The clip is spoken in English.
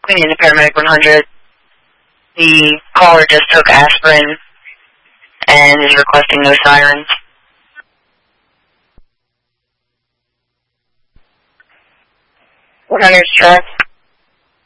Queen into Paramedic 100. The caller just took aspirin and is requesting no sirens. 100's truck.